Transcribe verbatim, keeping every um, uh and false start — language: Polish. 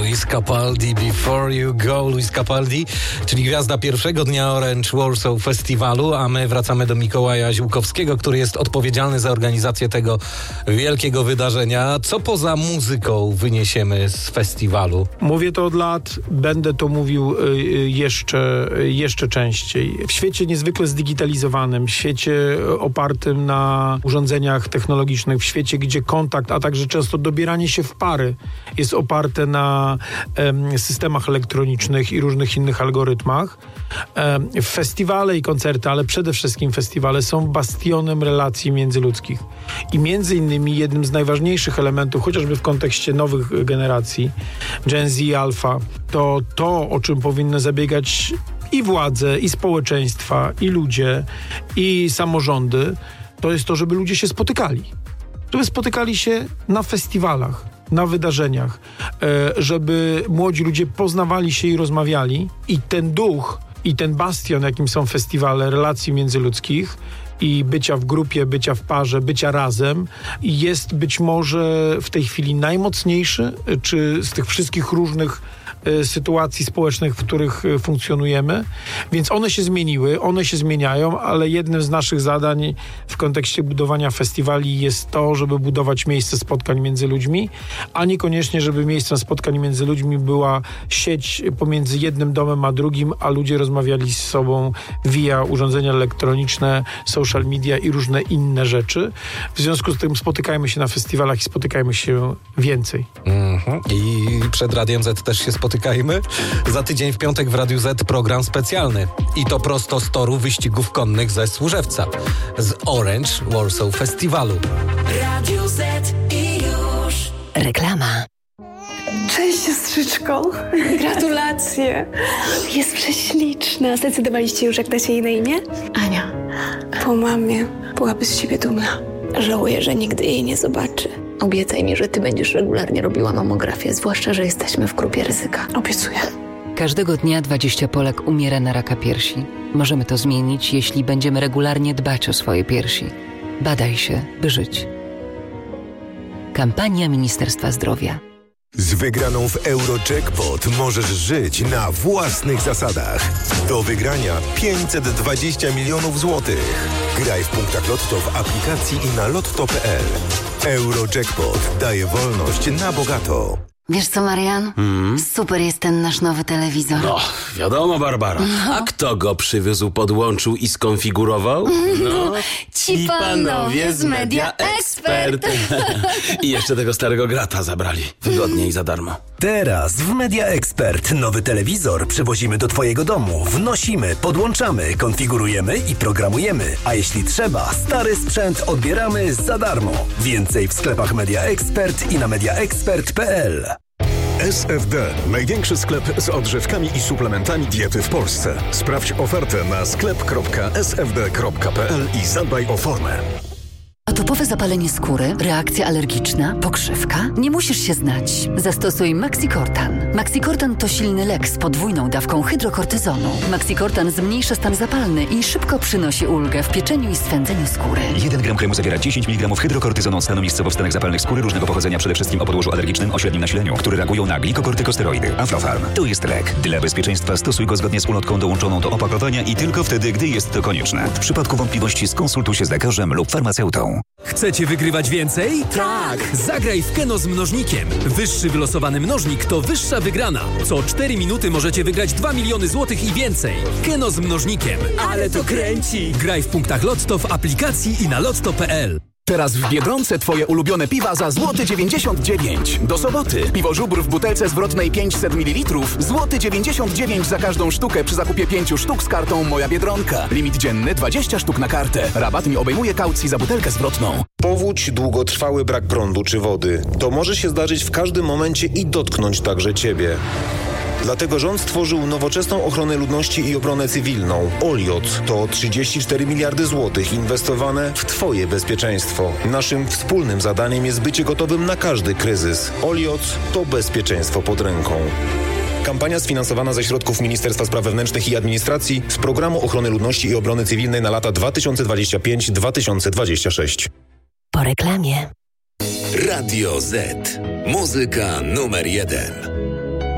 Luis Capaldi, Before You Go. Luis Capaldi, czyli gwiazda pierwszego dnia Orange Warsaw Festiwalu, a my wracamy do Mikołaja Ziółkowskiego, który jest odpowiedzialny za organizację tego wielkiego wydarzenia. Co poza muzyką wyniesiemy z festiwalu? Mówię to od lat, będę to mówił jeszcze, jeszcze częściej. W świecie niezwykle zdigitalizowanym, w świecie opartym na urządzeniach technologicznych, w świecie, gdzie kontakt, a także często dobieranie się w pary jest oparte na em, systemach elektronicznych i różnych innych algorytmach. Em, festiwale i koncerty, ale przede wszystkim festiwale są bastionem relacji międzyludzkich. I między innymi jednym z najważniejszych elementów, chociażby w kontekście nowych generacji, Gen Z, Alpha, to to, o czym powinny zabiegać i władze, i społeczeństwa, i ludzie, i samorządy, to jest to, żeby ludzie się spotykali. Żeby spotykali się na festiwalach, na wydarzeniach, żeby młodzi ludzie poznawali się i rozmawiali. I ten duch, i ten bastion, jakim są festiwale relacji międzyludzkich i bycia w grupie, bycia w parze, bycia razem, jest być może w tej chwili najmocniejszy, czy z tych wszystkich różnych sytuacji społecznych, w których funkcjonujemy, więc one się zmieniły, one się zmieniają, ale jednym z naszych zadań w kontekście budowania festiwali jest to, żeby budować miejsce spotkań między ludźmi, a niekoniecznie, żeby miejscem spotkań między ludźmi była sieć pomiędzy jednym domem a drugim, a ludzie rozmawiali z sobą via urządzenia elektroniczne, social media i różne inne rzeczy. W związku z tym spotykajmy się na festiwalach i spotykajmy się więcej. Mm-hmm. I przed Radiem Z też się spotykajmy. Za tydzień w piątek w Radiu Z program specjalny. I to prosto z toru wyścigów konnych ze Służewca. Z Orange Warsaw Festiwalu. Radio Z i już. Reklama. Cześć, siostrzyczko. Gratulacje. Jest prześliczna. Zdecydowaliście już, jak dacie jej na imię? Ania. Po mamie byłaby z siebie dumna. Żałuję, że nigdy jej nie zobaczy. Obiecaj mi, że ty będziesz regularnie robiła mamografię, zwłaszcza, że jesteśmy w grupie ryzyka. Obiecuję. Każdego dnia dwadzieścia Polek umiera na raka piersi. Możemy to zmienić, jeśli będziemy regularnie dbać o swoje piersi. Badaj się, by żyć. Kampania Ministerstwa Zdrowia. Z wygraną w Eurojackpot możesz żyć na własnych zasadach. Do wygrania pięćset dwadzieścia milionów złotych. Graj w punktach Lotto w aplikacji i na lotto kropka p l. Eurojackpot daje wolność na bogato. Wiesz co, Marian? Mm? Super jest ten nasz nowy telewizor. No, wiadomo, Barbara. No. A kto go przywiózł, podłączył i skonfigurował? No, ci panowie z Media Expert. I jeszcze tego starego grata zabrali. Wygodnie i za darmo. Teraz w Media Expert nowy telewizor przywozimy do twojego domu, wnosimy, podłączamy, konfigurujemy i programujemy. A jeśli trzeba, stary sprzęt odbieramy za darmo. Więcej w sklepach Media Expert i na media expert kropka p l. S F D. Największy sklep z odżywkami i suplementami diety w Polsce. Sprawdź ofertę na sklep kropka s f d kropka p l i zadbaj o formę. Atopowe zapalenie skóry, reakcja alergiczna, pokrzywka? Nie musisz się znać. Zastosuj Maxicortan. Maxicortan to silny lek z podwójną dawką hydrokortyzonu. Maxicortan zmniejsza stan zapalny i szybko przynosi ulgę w pieczeniu i swędzeniu skóry. jeden gram kremu zawiera dziesięć miligramów hydrokortyzonu stanowiskowo w stanach zapalnych skóry różnego pochodzenia, przede wszystkim o podłożu alergicznym o średnim nasileniu, które reagują na glikokortykosteroidy. Aflofarm. To jest lek. Dla bezpieczeństwa stosuj go zgodnie z ulotką dołączoną do opakowania i tylko wtedy, gdy jest to konieczne. W przypadku wątpliwości skonsultuj się z lekarzem lub farmaceutą. Chcecie wygrywać więcej? Tak! Zagraj w Keno z mnożnikiem. Wyższy wylosowany mnożnik to wyższa wygrana. Co cztery minuty możecie wygrać dwa miliony złotych i więcej. Keno z mnożnikiem. Ale to kręci! Graj w punktach Lotto w aplikacji i na lotto kropka p l. Teraz w Biedronce twoje ulubione piwa za złoty dziewięćdziesiąt dziewięć. Do soboty. Piwo Żubr w butelce zwrotnej pięćset mililitrów. Złoty dziewięćdziesiąt dziewięć za każdą sztukę przy zakupie pięciu sztuk z kartą Moja Biedronka. Limit dzienny dwadzieścia sztuk na kartę. Rabat nie obejmuje kaucji za butelkę zwrotną. Powódź, długotrwały brak prądu czy wody. To może się zdarzyć w każdym momencie i dotknąć także ciebie. Dlatego rząd stworzył nowoczesną ochronę ludności i obronę cywilną. Oliot to trzydzieści cztery miliardy złotych inwestowane w twoje bezpieczeństwo. Naszym wspólnym zadaniem jest bycie gotowym na każdy kryzys. Oliot to bezpieczeństwo pod ręką. Kampania sfinansowana ze środków Ministerstwa Spraw Wewnętrznych i Administracji z Programu Ochrony Ludności i Obrony Cywilnej na lata dwa tysiące dwudziesty piąty do dwa tysiące dwudziestego szóstego. Po reklamie. Radio Z. Muzyka numer jeden.